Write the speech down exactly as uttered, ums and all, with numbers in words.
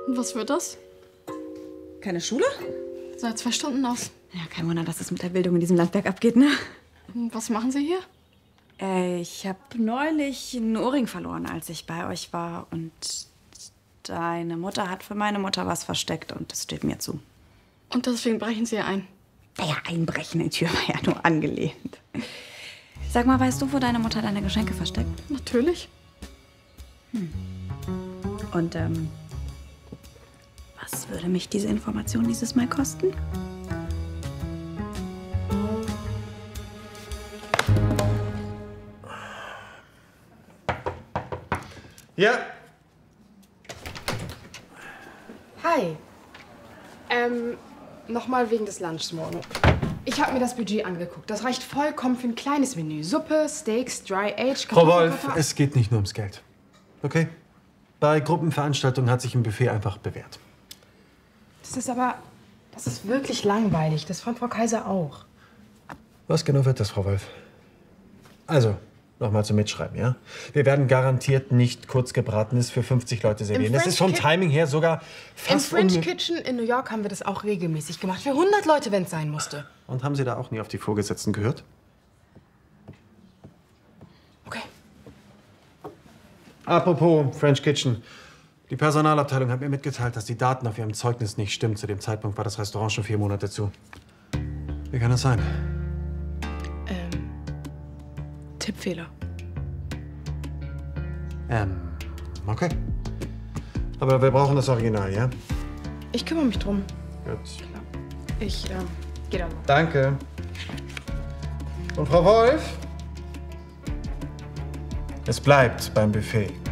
Und was wird das? Keine Schule? Seit zwei Stunden aus. Ja, kein Wunder, dass es mit der Bildung in diesem Landwerk abgeht, ne? Und was machen Sie hier? Äh, ich habe neulich einen Ohrring verloren, als ich bei euch war. Und deine Mutter hat für meine Mutter was versteckt und das steht mir zu. Und deswegen brechen Sie ein? Naja, einbrechen, die Tür war ja nur angelehnt. Sag mal, weißt du, wo deine Mutter deine Geschenke versteckt? Natürlich. Hm. Und, ähm, was würde mich diese Information dieses Mal kosten? Ja. Hi. Ähm, nochmal wegen des Lunchs morgen. Ich habe mir das Budget angeguckt. Das reicht vollkommen für ein kleines Menü. Suppe, Steaks, Dry Age, Frau Wolf, Kartoffelpuffer. es geht nicht nur ums Geld. Okay? Bei Gruppenveranstaltungen hat sich ein Buffet einfach bewährt. Das ist aber... Das ist wirklich langweilig. Das von Frau Kaiser auch. Was genau wird das, Frau Wolf? Also, nochmal zum Mitschreiben, ja? Wir werden garantiert nicht kurzgebratenes für fünfzig Leute servieren. Das French ist vom Ki- Timing her sogar Im fast French unmö- Kitchen in New York haben wir das auch regelmäßig gemacht. Für hundert Leute, wenn es sein musste. Und haben Sie da auch nie auf die Vorgesetzten gehört? Okay. Apropos French Kitchen. Die Personalabteilung hat mir mitgeteilt, dass die Daten auf ihrem Zeugnis nicht stimmen. Zu dem Zeitpunkt war das Restaurant schon vier Monate zu. Wie kann das sein? Ähm, Tippfehler. Ähm, okay. Aber wir brauchen das Original, ja? Ich kümmere mich drum. Gut. Ich, ähm, geh dann. Danke. Und Frau Wolf? Es bleibt beim Buffet.